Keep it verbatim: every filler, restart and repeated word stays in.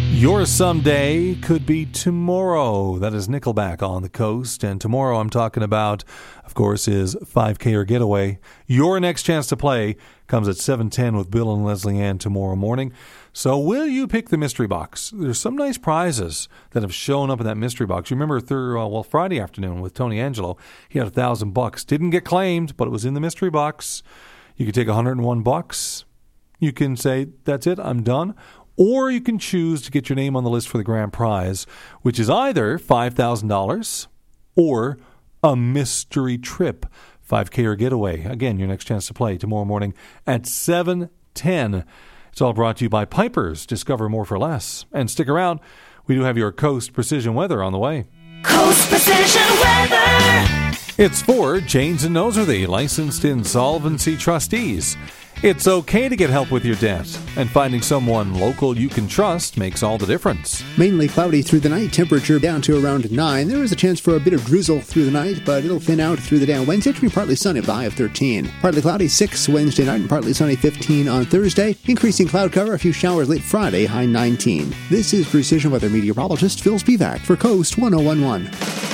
Your someday could be tomorrow. That is Nickelback on the coast. And tomorrow I'm talking about, of course, is five K or Getaway. Your next chance to play comes at seven ten with Bill and Leslie Ann tomorrow morning. So will you pick the mystery box? There's some nice prizes that have shown up in that mystery box. You remember through, uh, well, Friday afternoon with Tony Angelo, he had a thousand bucks. Didn't get claimed, but it was in the mystery box. You could take one hundred one bucks. You can say, that's it, I'm done. Or you can choose to get your name on the list for the grand prize, which is either five thousand dollars or a mystery trip, five K or Getaway. Again, your next chance to play tomorrow morning at seven ten. It's all brought to you by Piper's. Discover more for less. And stick around. We do have your Coast Precision Weather on the way. Coast Precision Weather. It's for Janes and Noseworthy, licensed insolvency trustees. It's okay to get help with your debt, and finding someone local you can trust makes all the difference. Mainly cloudy through the night, temperature down to around nine. There is a chance for a bit of drizzle through the night, but it'll thin out through the day on Wednesday to be partly sunny with a high of thirteen. Partly cloudy six Wednesday night and partly sunny fifteen on Thursday. Increasing cloud cover, a few showers late Friday, high nineteen. This is Precision Weather meteorologist Phil Spivak for Coast ten eleven.